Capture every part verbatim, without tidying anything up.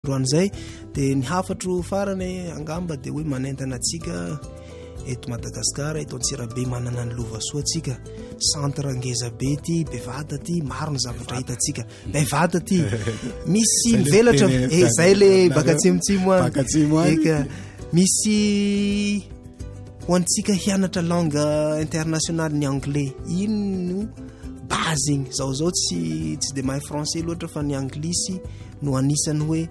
androan'izay dia ny hafatro farany angamba dia hoe manentana atsika eto Madagasikara eto Antsirabe manana ny Lovasoa atsika centre ngeza be ty bevata ty maro ny zavatra hitantsika bevata ty misy mivelatra eh zay le baka atsimotsimo eka misy ho antsika hianatra langue internationale ny anglais ino base igny zao zao tsy tsy de mahay français loatra fa ny anglisy no anisany hoe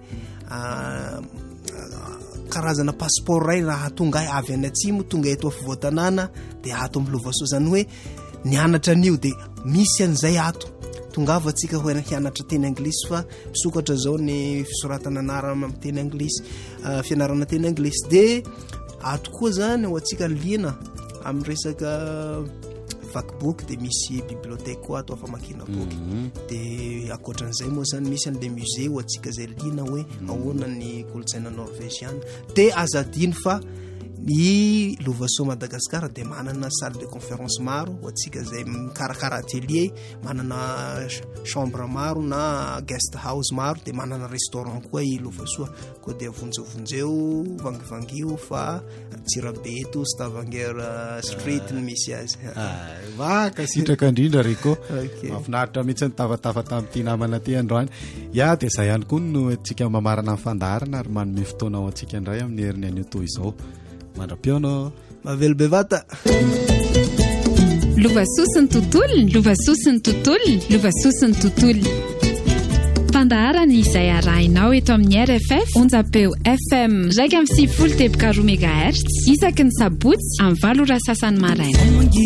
karazana passeport ray raha tonga avy any atsimo tonga eto afovoatanana dia ato amin'ny Lovasoa zany hoe nianatra an'io dia misy an'izay ato tongava atsika hoe hianatra teny anglisy fa misokatra zao ny fisoratana anarana amin'ny teny anglisy fianarana teny anglisy dia ato koa zany ho atsika liana amin'ny resaka vakbook dia misy bibliothèque koa ato afamakina boky dia akoatran'izay moa zany misy an'ilay musée ho atsika zay liana hoe ahoana ny kolotsaina norvégiana dia azadiny fa ny Lovasoa Madagasikara dia manana salle de conférence maro ho atsika zay mikarakara atelier manana chambre maro na guest house maro dia manana restaurant koa i Lovasoa koa dia vonjeovonjeo vangivangio fa Antsirabe eto Stavanger street ny misy azy vaka sitraka indrindra reko mafinaritra mihitsy ny tavatava tamin'ity namana ty androany ya dia izay ihany koa no atsika mamarana ny fandaharana ary manome fotoana ao antsika indray amin'ny heriny any to izao mandra-piona mavelo bevata Lovasoa sy ny tontolo Lovasoa sy ny tontolo Lovasoa sy ny tontolo fandaharana izay arahinao eto amin'ny R F F onjapeo F M raika amby sivifolo teboka roa megahertz isaky ny sabotsy amin'ny valo ora sasany maraina